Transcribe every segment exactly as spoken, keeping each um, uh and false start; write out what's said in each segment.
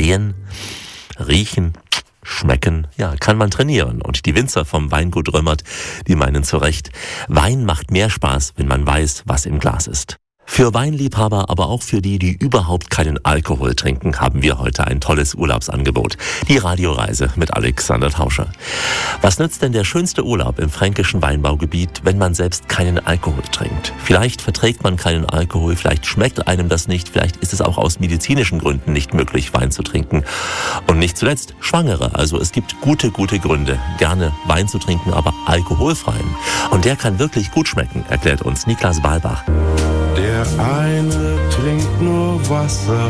Sehen, riechen, schmecken, ja, kann man trainieren. Und die Winzer vom Weingut Römert, die meinen zu Recht, Wein macht mehr Spaß, wenn man weiß, was im Glas ist. Für Weinliebhaber, aber auch für die, die überhaupt keinen Alkohol trinken, haben wir heute ein tolles Urlaubsangebot. Die Radioreise mit Alexander Tauscher. Was nützt denn der schönste Urlaub im fränkischen Weinbaugebiet, wenn man selbst keinen Alkohol trinkt? Vielleicht verträgt man keinen Alkohol, vielleicht schmeckt einem das nicht, vielleicht ist es auch aus medizinischen Gründen nicht möglich, Wein zu trinken. Und nicht zuletzt Schwangere. Also es gibt gute, gute Gründe, gerne Wein zu trinken, aber alkoholfreien. Und der kann wirklich gut schmecken, erklärt uns Niklas Balbach. Der eine trinkt nur Wasser.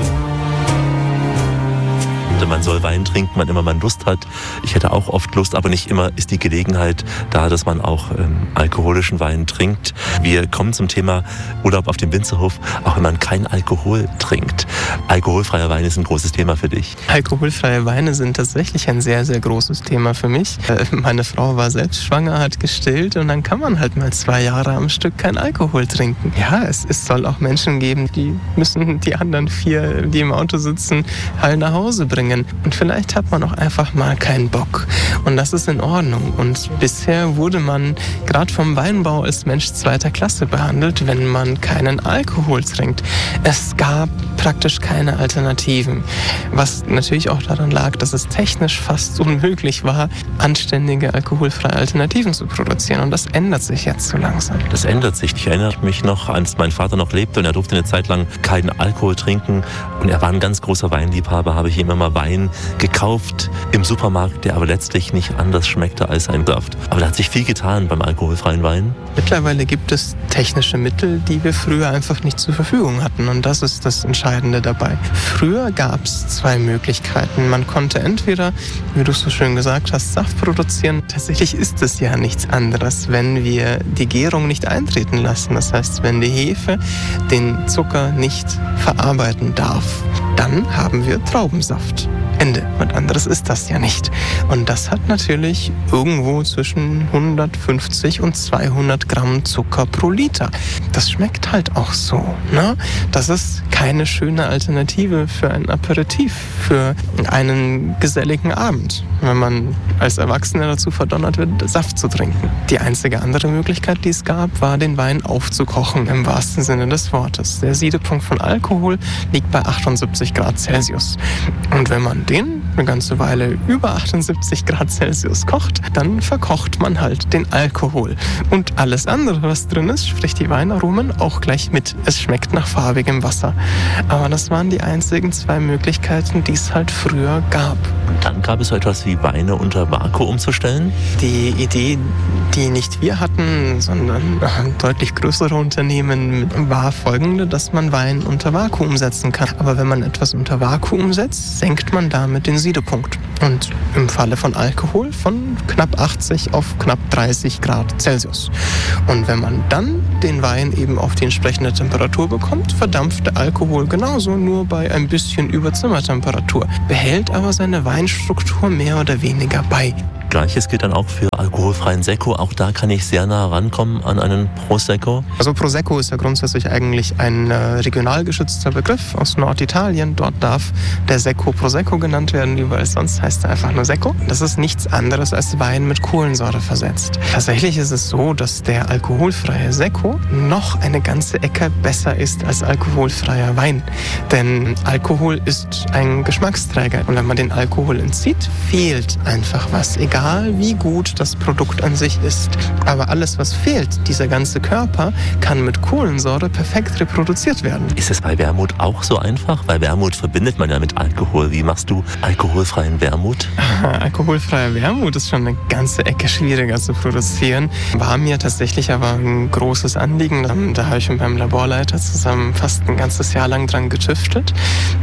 Man soll Wein trinken, wann immer man Lust hat. Ich hätte auch oft Lust, aber nicht immer ist die Gelegenheit da, dass man auch ähm, alkoholischen Wein trinkt. Wir kommen zum Thema Urlaub auf dem Winzerhof, auch wenn man keinen Alkohol trinkt. Alkoholfreier Wein ist ein großes Thema für dich. Alkoholfreie Weine sind tatsächlich ein sehr, sehr großes Thema für mich. Meine Frau war selbst schwanger, hat gestillt und dann kann man halt mal zwei Jahre am Stück kein Alkohol trinken. Ja, es, es soll auch Menschen geben, die müssen die anderen vier, die im Auto sitzen, halt nach Hause bringen. Und vielleicht hat man auch einfach mal keinen Bock. Und das ist in Ordnung. Und bisher wurde man gerade vom Weinbau als Mensch zweiter Klasse behandelt, wenn man keinen Alkohol trinkt. Es gab praktisch keine Alternativen. Was natürlich auch daran lag, dass es technisch fast unmöglich war, anständige alkoholfreie Alternativen zu produzieren. Und das ändert sich jetzt so langsam. Das ändert sich. Ich erinnere mich noch, als mein Vater noch lebte und er durfte eine Zeit lang keinen Alkohol trinken. Und er war ein ganz großer Weinliebhaber, habe ich ihm immer Wein gekauft im Supermarkt, der aber letztlich nicht anders schmeckte als ein Saft. Aber da hat sich viel getan beim alkoholfreien Wein. Mittlerweile gibt es technische Mittel, die wir früher einfach nicht zur Verfügung hatten. Und das ist das Entscheidende dabei. Früher gab es zwei Möglichkeiten. Man konnte entweder, wie du so schön gesagt hast, Saft produzieren. Tatsächlich ist es ja nichts anderes, wenn wir die Gärung nicht eintreten lassen. Das heißt, wenn die Hefe den Zucker nicht verarbeiten darf, dann haben wir Traubensaft. Ende. Und anderes ist das ja nicht. Und das hat natürlich irgendwo zwischen hundertfünfzig und zweihundert Gramm Zucker pro Liter. Das schmeckt halt auch so, ne? Das ist keine schöne Alternative für ein Aperitif, für einen geselligen Abend, wenn man als Erwachsener dazu verdonnert wird, Saft zu trinken. Die einzige andere Möglichkeit, die es gab, war, den Wein aufzukochen, im wahrsten Sinne des Wortes. Der Siedepunkt von Alkohol liegt bei achtundsiebzig Grad Celsius. Und wenn man den eine ganze Weile über achtundsiebzig Grad Celsius kocht, dann verkocht man halt den Alkohol. Und alles andere, was drin ist, sprich die Weinaromen, auch gleich mit. Es schmeckt nach farbigem Wasser. Aber das waren die einzigen zwei Möglichkeiten, die es halt früher gab. Und dann gab es so etwas wie Weine unter Vakuum zu stellen? Die Idee, die nicht wir hatten, sondern deutlich größere Unternehmen, war folgende, dass man Wein unter Vakuum setzen kann. Aber wenn man etwas unter Vakuum setzt, senkt man damit den Siedepunkt. Und im Falle von Alkohol von knapp achtzig auf knapp dreißig Grad Celsius. Und wenn man dann den Wein eben auf die entsprechende Temperatur bekommt, verdampft der Alkohol genauso, nur bei ein bisschen über Zimmertemperatur, behält aber seine Weinstruktur mehr oder weniger bei. Gleiches gilt dann auch für alkoholfreien Secco. Auch da kann ich sehr nah rankommen an einen Prosecco. Also Prosecco ist ja grundsätzlich eigentlich ein äh, regional geschützter Begriff aus Norditalien. Dort darf der Secco Prosecco genannt werden, überall sonst heißt er einfach nur Secco. Das ist nichts anderes als Wein mit Kohlensäure versetzt. Tatsächlich ist es so, dass der alkoholfreie Secco noch eine ganze Ecke besser ist als alkoholfreier Wein. Denn Alkohol ist ein Geschmacksträger. Und wenn man den Alkohol entzieht, fehlt einfach was. Egal wie gut das Produkt an sich ist. Aber alles, was fehlt, dieser ganze Körper, kann mit Kohlensäure perfekt reproduziert werden. Ist es bei Wermut auch so einfach? Weil Wermut verbindet man ja mit Alkohol. Wie machst du alkoholfreien Wermut? Alkoholfreier Wermut ist schon eine ganze Ecke schwieriger zu produzieren. War mir tatsächlich aber ein großes Anliegen. Da habe ich mit meinem Laborleiter zusammen fast ein ganzes Jahr lang dran getüftelt.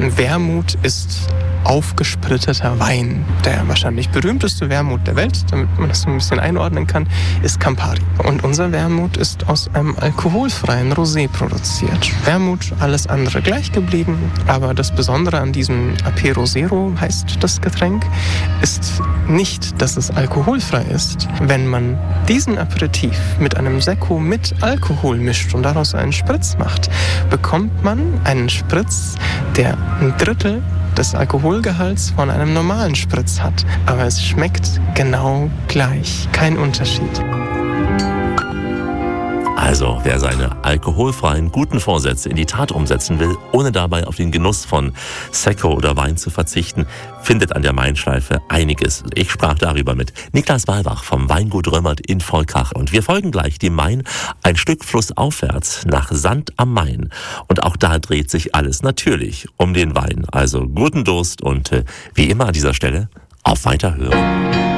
Wermut ist aufgespritteter Wein. Der wahrscheinlich berühmteste Wermut der Welt, damit man das so ein bisschen einordnen kann, ist Campari. Und unser Wermut ist aus einem alkoholfreien Rosé produziert. Wermut, alles andere gleich geblieben, aber das Besondere an diesem Apero Zero, heißt das Getränk, ist nicht, dass es alkoholfrei ist. Wenn man diesen Aperitif mit einem Secco mit Alkohol mischt und daraus einen Spritz macht, bekommt man einen Spritz, der ein Drittel des Alkoholgehalts von einem normalen Spritz hat. Aber es schmeckt genau gleich. Kein Unterschied. Also, wer seine alkoholfreien, guten Vorsätze in die Tat umsetzen will, ohne dabei auf den Genuss von Sekko oder Wein zu verzichten, findet an der Main-Schleife einiges. Ich sprach darüber mit Niklas Walbach vom Weingut Römert in Volkach. Und wir folgen gleich dem Main ein Stück flussaufwärts nach Sand am Main. Und auch da dreht sich alles natürlich um den Wein. Also guten Durst und äh, wie immer an dieser Stelle auf Weiterhören.